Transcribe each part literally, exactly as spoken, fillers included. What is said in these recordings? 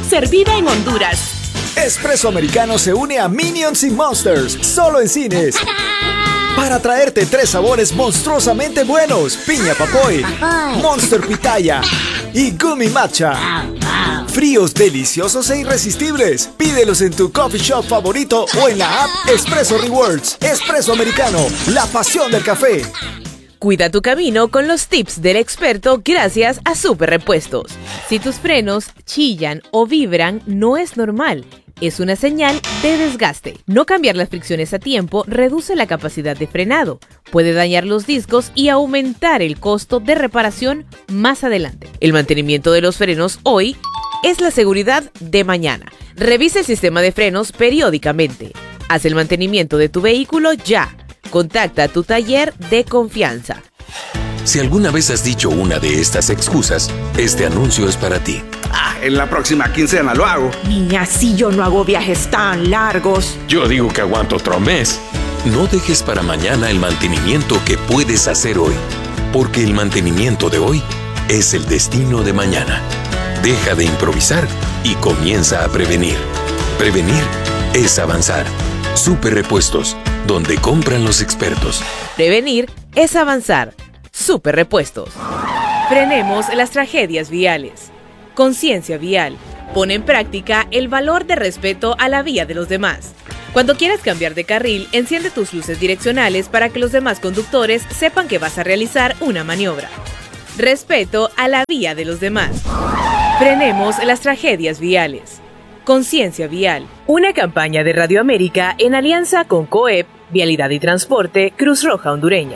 servida en Honduras. Espresso Americano se une a Minions y Monsters, solo en cines. Para traerte tres sabores monstruosamente buenos: piña papoy, Monster pitaya y Gummy matcha. Fríos, deliciosos e irresistibles. Pídelos en tu coffee shop favorito o en la app Espresso Rewards. Espresso Americano, la pasión del café. Cuida tu camino con los tips del experto gracias a Super Repuestos. Si tus frenos chillan o vibran, no es normal. Es una señal de desgaste. No cambiar las fricciones a tiempo reduce la capacidad de frenado, puede dañar los discos y aumentar el costo de reparación más adelante. El mantenimiento de los frenos hoy es la seguridad de mañana. Revisa el sistema de frenos periódicamente. Haz el mantenimiento de tu vehículo ya. Contacta a tu taller de confianza. Si alguna vez has dicho una de estas excusas, este anuncio es para ti. Ah, en la próxima quincena lo hago. Niña, si yo no hago viajes tan largos. Yo digo que aguanto otro mes. No dejes para mañana el mantenimiento que puedes hacer hoy, porque el mantenimiento de hoy es el destino de mañana. Deja de improvisar y comienza a prevenir. Prevenir es avanzar. Super Repuestos, donde compran los expertos. Prevenir es avanzar. Super Repuestos. Frenemos las tragedias viales. Conciencia vial. Pone en práctica el valor de respeto a la vía de los demás. Cuando quieras cambiar de carril, enciende tus luces direccionales para que los demás conductores sepan que vas a realizar una maniobra. Respeto a la vía de los demás. Frenemos las tragedias viales. Conciencia vial. Una campaña de Radio América en alianza con COEP, Vialidad y Transporte, Cruz Roja Hondureña.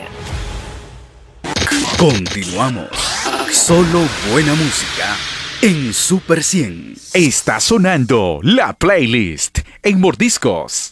Continuamos. Solo buena música en Super cien. Está sonando la playlist en Mordiscos.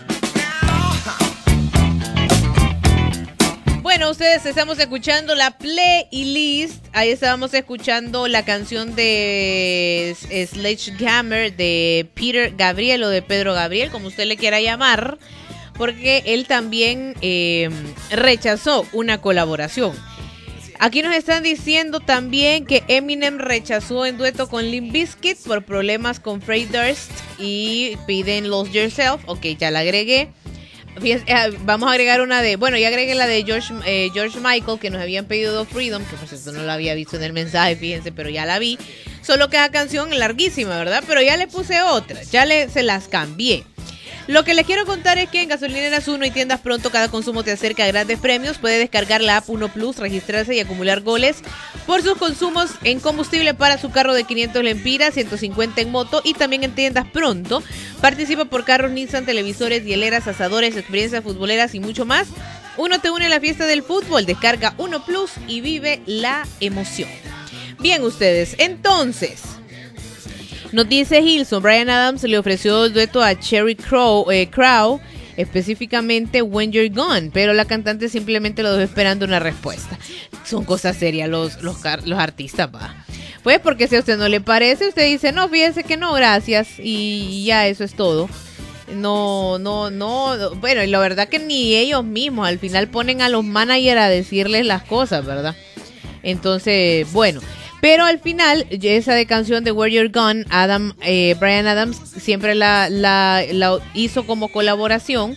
Bueno, ustedes estamos escuchando la playlist. Ahí estábamos escuchando la canción de Sledgehammer de Peter Gabriel o de Pedro Gabriel, como usted le quiera llamar, porque él también eh, rechazó una colaboración. Aquí nos están diciendo también que Eminem rechazó en dueto con Limp Bizkit por problemas con Fred Durst y piden Lose Yourself. Ok, ya la agregué. Fíjense, eh, vamos a agregar una de, bueno, ya agregué la de George, eh, George Michael, que nos habían pedido Freedom, que por cierto no la había visto en el mensaje, fíjense, pero ya la vi. Solo que esa canción es larguísima, ¿verdad? Pero ya le puse otra, ya le, se las cambié. Lo que les quiero contar es que en Gasolineras Uno y Tiendas Pronto cada consumo te acerca a grandes premios. Puede descargar la app Uno Plus, registrarse y acumular goles por sus consumos en combustible para su carro de quinientos lempiras, ciento cincuenta en moto y también en Tiendas Pronto. Participa por carros Nissan, televisores, hieleras, asadores, experiencias futboleras y mucho más. Uno te une a la fiesta del fútbol. Descarga Uno Plus y vive la emoción. Bien, ustedes, entonces... Nos dice Hilson, Bryan Adams le ofreció el dueto a Sheryl Crow, eh, Crow, específicamente When You're Gone, pero la cantante simplemente lo dejó esperando una respuesta. Son cosas serias los, los, los artistas, va. Pues porque si a usted no le parece, usted dice, no, fíjese que no, gracias, y ya eso es todo. No, no, no, bueno, y la verdad que ni ellos mismos al final ponen a los managers a decirles las cosas, ¿verdad? Entonces, bueno... Pero al final, esa de canción de Where You're Gone, Adam, eh, Bryan Adams siempre la, la, la hizo como colaboración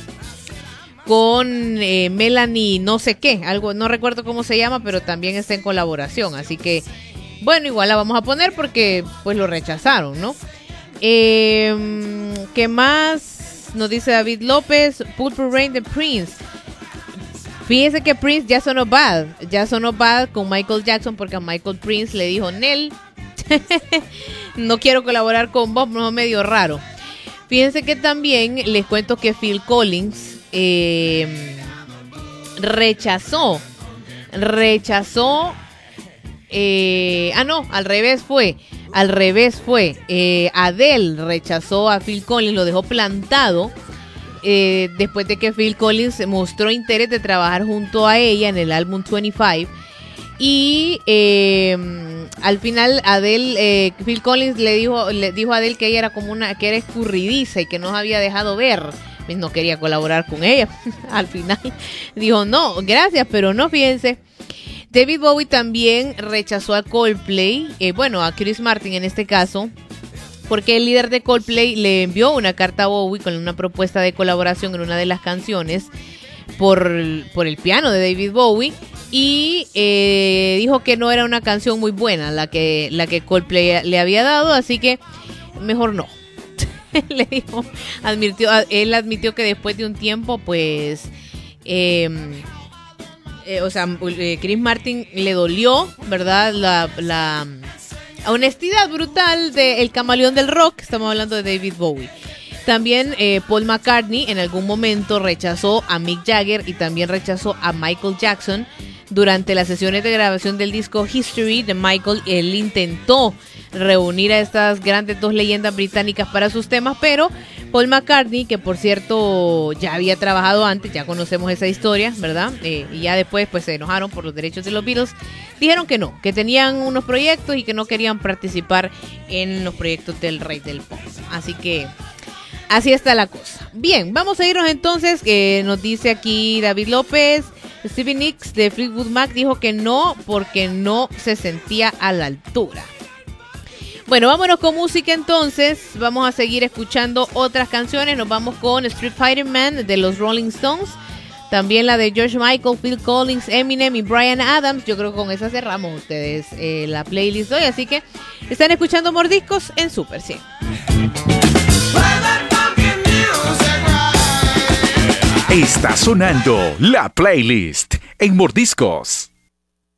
con eh, Melanie no sé qué, algo, no recuerdo cómo se llama, pero también está en colaboración. Así que, bueno, igual la vamos a poner porque pues lo rechazaron, ¿no? Eh, ¿Qué más? Nos dice David López, Purple Rain de Prince. Fíjense que Prince ya sonó bad, ya sonó bad con Michael Jackson porque a Michael Prince le dijo, Nel, no quiero colaborar con vos, no, medio raro. Fíjense que también les cuento que Phil Collins eh, rechazó, rechazó, eh, ah no, al revés fue, al revés fue, eh, Adele rechazó a Phil Collins, lo dejó plantado. Eh, después de que Phil Collins mostró interés de trabajar junto a ella en el álbum veinticinco y eh, al final Adele, eh, Phil Collins le dijo, le dijo a Adele que ella era como una, que era escurridiza y que no había dejado ver, no quería colaborar con ella. Al final dijo no, gracias, pero no, fíjense. David Bowie también rechazó a Coldplay, eh, bueno, a Chris Martin en este caso, porque el líder de Coldplay le envió una carta a Bowie con una propuesta de colaboración en una de las canciones por, por el piano de David Bowie, y eh, dijo que no era una canción muy buena la que, la que Coldplay le había dado, así que mejor no. Le dijo, admitió, él admitió que después de un tiempo, pues, eh, eh, o sea, eh, Chris Martin le dolió, ¿verdad? La, la honestidad brutal del camaleón del rock, estamos hablando de David Bowie. También eh, Paul McCartney en algún momento rechazó a Mick Jagger y también rechazó a Michael Jackson. Durante las sesiones de grabación del disco History de Michael, él intentó reunir a estas grandes dos leyendas británicas para sus temas, pero Paul McCartney, que por cierto ya había trabajado antes, ya conocemos esa historia, ¿verdad? Eh, y ya después pues se enojaron por los derechos de los Beatles, dijeron que no, que tenían unos proyectos y que no querían participar en los proyectos del rey del pop. Así que así está la cosa. Bien, vamos a irnos entonces, eh, nos dice aquí David López. Stevie Nicks de Fleetwood Mac dijo que no porque no se sentía a la altura. Bueno, vámonos con música entonces. Vamos a seguir escuchando otras canciones. Nos vamos con Street Fighter Man de los Rolling Stones. También la de George Michael, Phil Collins, Eminem y Bryan Adams. Yo creo que con esa cerramos ustedes eh, la playlist de hoy. Así que están escuchando Mordiscos en Super cien. Está sonando la playlist en Mordiscos.